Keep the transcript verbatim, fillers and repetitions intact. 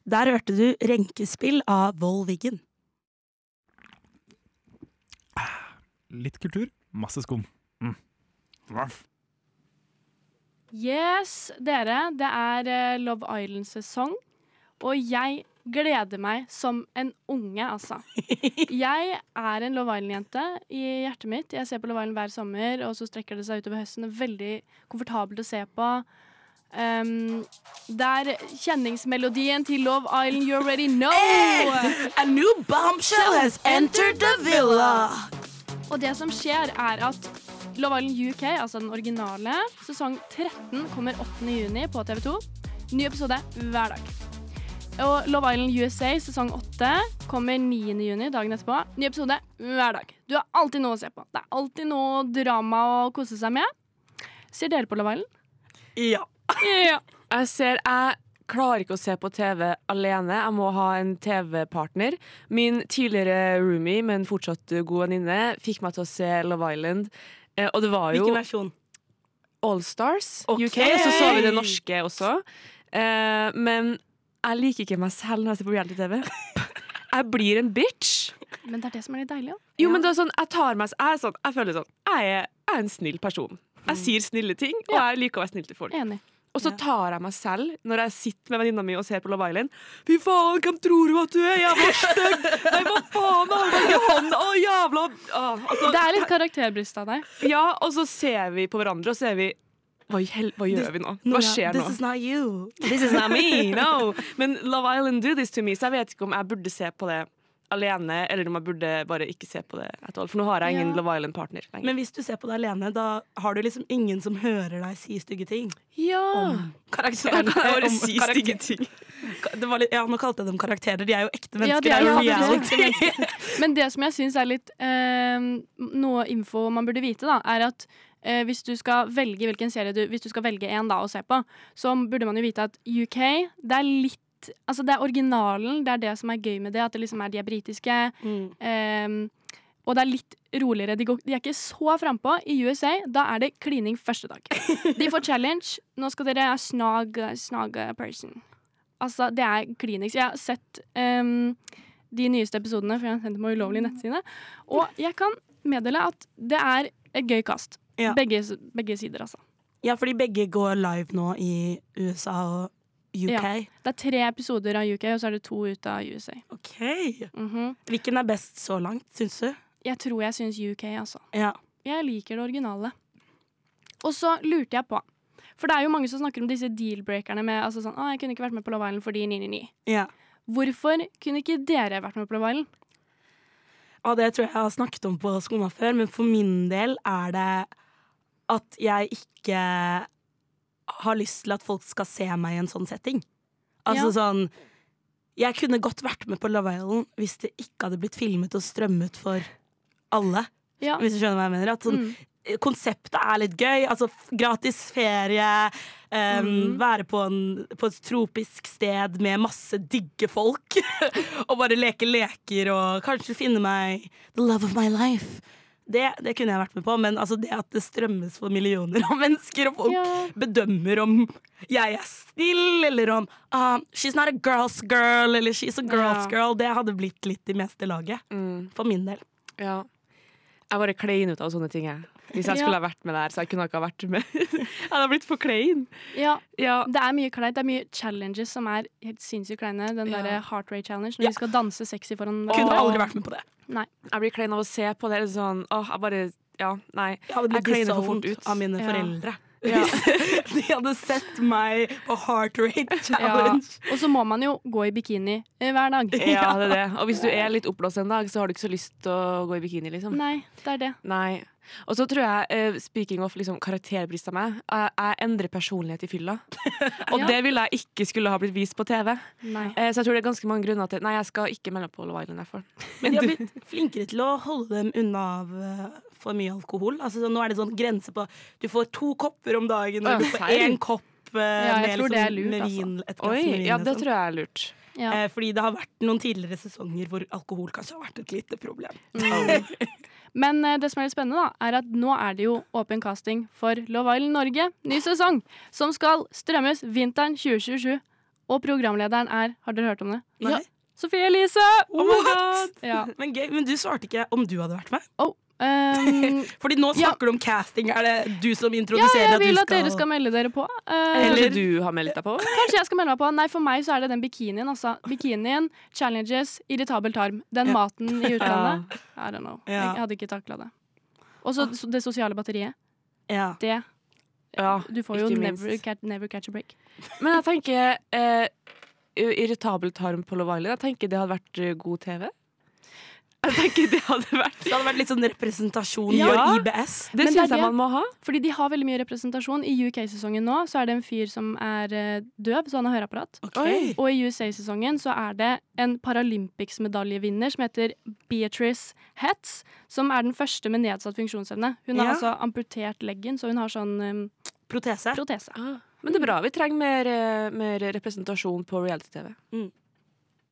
Der hørte du Renkespill av Volvigen. Litt kultur, masse skum. Mm. Yes, dere, det er eh, Love Island-sesong, og jeg gleder meg som en unge, altså. Jeg er en Love Island-jente i hjertet mitt. Jeg ser på Love Island hver sommer, og så strekker det seg utover høsten. Det er veldig komfortabelt å se på. Um, det er kjenningsmelodien til Love Island, you already know! Hey, a new bombshell has entered the villa! Og det som skjer er at Love Island U K, altså den originale, sesong tretten kommer åttende juni på T V to. Ny episode hver dag. Og Love Island U S A sesong åtte kommer niende juni, dagen etterpå. Ny episode hver dag. Du har alltid noe å se på. Det er alltid noe drama å kose seg med. Ser dere på Love Island? Ja. Ja. Jeg ser, jeg klarer ikke å se på T V alene. Jeg må ha en T V-partner. Min tidligere roomie, men fortsatt god venninne, fikk meg til å se Love Island. Eh, og det var jo Hvilken versjon? All Stars Okay. U K, og så så vi det norske også. Eh, men jeg liker ikke meg selv når jeg ser på reality-T V. Jeg blir en bitch. Men det er det som er litt deilig, ja. Jo, men det er sånn, jeg tar meg jeg, er sånn, jeg føler sånn, jeg er, jeg er en snill person. Jeg sier snille ting, og jeg liker å være snill til folk. Enig. Og så tar jeg meg selv når jeg sitter med venninna mi og ser på Love Island. Fy faen, hvem tror du at du er? Jævla stygg! Nei, hva faen? Har du ikke hånd? Å, jævla ah, altså, Det er litt karakterbrist av deg. Ja, og så ser vi på hverandre, og ser vi hva, hel, hva gjør vi nå? Hva skjer nå? This is not you. This is not me, no. Men Love Island do this to me, så jeg vet ikke om jeg burde se på det alene, eller om jeg burde bare ikke se på det et år. For nå har jeg ingen Ja. Love Island-partner lenger. Men hvis du ser på det alene, da har du liksom ingen som hører deg si stygge ting. Ja. Om karakterene. Jeg kan bare om si karakter- stygge ting. Det var litt, ja, nå kalte jeg dem karakterer. De er jo ekte Ja, mennesker. de er jo det er jo faktisk reality. ekte mennesker. Men det som jeg syns er litt eh, noe info man burde vite, da, er at eh, hvis du skal velge hvilken serie du, hvis du skal velge en da å se på, så burde man jo vite at U K, det er litt Altså, det er originalen, det er det som er gøy med det, at det liksom er de er britiske. Mm. Eh, og det er litt roligere. De, går, de er ikke så frampå. I U S A, da er det klining første dag. De får challenge. Nå skal dere snog, snog person. Altså, det er klinings. Jeg har sett um, de nyeste episodene, for jeg har sendt dem på ulovlige nettside. Og jeg kan meddele at det er et gøy kast. Ja. Begge, begge sider, altså. Ja, fordi begge går live nå i U S A og U K. Ja. Det er tre episoder av U K, og så er det to ut av U S A. Ok. Mhm. Hvilken er best så langt, syns du? Jeg tror jeg syns U K, altså. Ja. Jeg liker det originale. Og så lurte jeg på, for det er jo mange som snakker om disse deal-breakerne med altså sånn, å, jeg kunne ikke vært med på Love Island fordi ni ni ni. ja. Hvorfor kunne ikke dere vært med på Love Island? Og det tror jeg jeg har snakket om på Skoma før, men for min del er det at jeg ikke har lyst til at folk skal se meg i en sånn setting. Altså Ja. sånn Jeg kunne godt vært med på Love Island hvis det ikke hadde blitt filmet og strømmet for alle. Ja. Hvis du skjønner hva jeg mener. At sånn, Mm. konseptet er litt gøy. Altså f- gratis ferie. Um, Mm. Være på, en, på et tropisk sted med masse digge folk. Og bare leke leker og kanskje finne meg the love of my life. Det, det kunne jeg vært med på, men altså det at det strømmes for millioner av mennesker, og folk Ja. bedømmer om jeg er snill, eller om ah, she's not a girl's girl, eller she's a girl's Ja. girl, det hadde blitt litt i meste laget. Mm. For min del. Ja. Jeg bare klein ut av sånne ting, jeg. Hvis jeg Ja. skulle ha vært med der, så jeg kunne ikke ha vært med. Jeg hadde blitt for klein. Ja, Ja. det er mye kleint. Det er mye challenges som er helt sinnssykt kleine. Den Ja. derre heart rate challenge, når Ja. de skal danse sexy foran Kunne hverandre. aldri vært med på det. Nei. Jeg blir klein av å se på det. det er sånn, åh, jeg bare, ja, nei. Jeg hadde blitt Jeg kleiner for disowned fort ut. av mine Ja. foreldre. Ja. De hadde sett meg på heart rate Ja. challenge. Og så må man jo gå i bikini eh, hver dag. Ja, det er det. Og hvis du er litt oppblåst en dag, så har du ikke så lyst til å gå i bikini, liksom. Nei, det er det. Nei. Og så tror jeg, eh, speaking of liksom, karakterbrist av meg, jeg, jeg endrer personlighet i fylla. Og Ja. det ville jeg ikke skulle ha blitt vist på T V. Nei. Eh, så jeg tror det er ganske mange grunner til Nei, jeg skal ikke melde på Love Island derfor. Men de har blitt flinkere til å holde dem unna av uh, for mye alkohol. Altså, så nå er det sånn grense på du får to kopper om dagen, Å, og du får serr? én kopp uh, Ja, jeg med tror det er liksom lurt, altså. merin, et glass Oi, merin. ja, og det sånn. tror jeg er lurt. Ja. Eh, fordi det har vært noen tidligere sesonger hvor alkohol kanskje har vært et lite problem. Mm. Men eh, det som er litt spennende, da, er at nå er det jo åpen casting for Love Island Norge, ny sesong, som skal strømmes vinteren tjue tjuesju. Og programlederen er, har dere hørt om det? Nei. Ja, Sofie Elise! Oh my God! Ja. Men gøy, men du svarte ikke om du hadde vært med. Oh, um, Fordi nå Ja. snakker du om casting. Er det du som ja, introduserer jeg at du vil skal at dere skal melde dere på. Uh, Eller du har meldt deg på? Kanskje jeg skal melde meg på. Nei, for meg så er det den bikinien. Altså. Bikinien, challenges, irritabel tarm. Den Ja. maten i utlandet. I don't know. Ja. Jeg hadde ikke takla det. Og så så det sosiale batteriet. Ja. Det. Ja, Du får jo ikke never, minst. catch, never catch a break. Men jeg tenker eh, irritabel tarm på Love Island. Jeg tenker det hadde vært eh, god T V. Jeg tenker det hadde vært Det hadde vært litt sånn representasjon Ja. for I B S. Det Men det er syns jeg det. man må ha. Fordi de har veldig mye representasjon. I U K-sesongen nå så er det en fyr som er eh, døv, så han har høreapparat. Okay. Og i U S A-sesongen så er det en Paralympics-medaljevinner som heter Beatrice Hetz, som er den første med nedsatt funksjonsevne. Hun har Ja. altså amputert leggen, så hun har sånn um, Protese. protese. Men det er bra. Vi trenger mer, eh, mer representasjon på reality-T V. Mm.